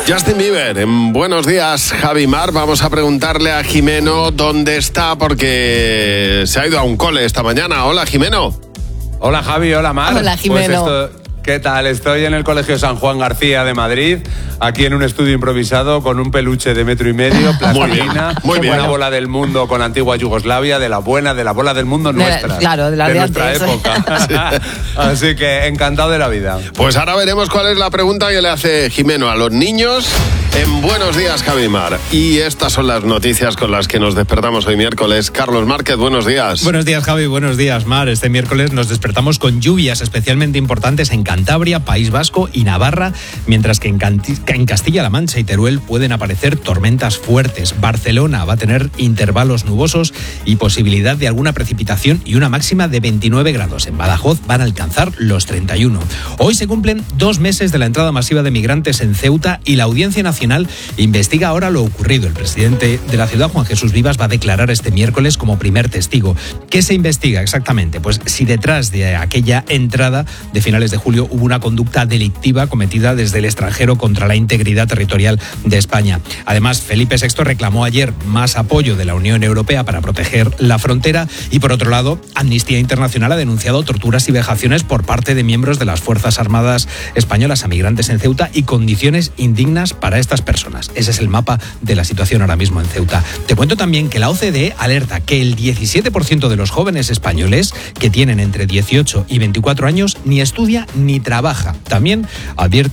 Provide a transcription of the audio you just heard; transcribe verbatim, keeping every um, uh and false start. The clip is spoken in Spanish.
Justin Bieber, en Buenos Días, Javi Mar. Vamos a preguntarle a Jimeno dónde está porque se ha ido a un cole esta mañana. Hola, Jimeno. Hola, Javi. Hola, Mar. Hola, Jimeno. Pues esto, ¿qué tal? Estoy en el Colegio San Juan García de Madrid, aquí en un estudio improvisado con un peluche de metro y medio, plastilina, muy bien. una bola del mundo con antigua Yugoslavia, de la buena, de la bola del mundo nuestra. Claro, de la de, de nuestra antes. época. Así que encantado de la vida. Pues ahora veremos cuál es la pregunta que le hace Jimeno a los niños en Buenos Días, Javi Mar. Y estas son las noticias con las que nos despertamos hoy miércoles. Carlos Márquez, buenos días. Buenos días, Javi. Buenos días, Mar. Este miércoles nos despertamos con lluvias especialmente importantes en Cantabria, País Vasco y Navarra, mientras que en, Canti- en Castilla-La Mancha y Teruel pueden aparecer tormentas fuertes. Barcelona va a tener intervalos nubosos y posibilidad de alguna precipitación y una máxima de veintinueve grados. En Badajoz van a alcanzar los treinta y uno. Hoy se cumplen dos meses de la entrada masiva de migrantes en Ceuta y la Audiencia Nacional investiga ahora lo ocurrido. El presidente de la ciudad, Juan Jesús Vivas, va a declarar este miércoles como primer testigo. ¿Qué se investiga exactamente? Pues si detrás de aquella entrada de finales de julio hubo una conducta delictiva cometida desde el extranjero contra la integridad territorial de España. Además, Felipe sexto reclamó ayer más apoyo de la Unión Europea para proteger la frontera y, por otro lado, Amnistía Internacional ha denunciado torturas y vejaciones por parte de miembros de las Fuerzas Armadas españolas a migrantes en Ceuta y condiciones indignas para estas personas. Ese es el mapa de la situación ahora mismo en Ceuta. Te cuento también que la O C D E alerta que el diecisiete por ciento de los jóvenes españoles que tienen entre dieciocho y veinticuatro años ni estudia ni trabaja. También advierte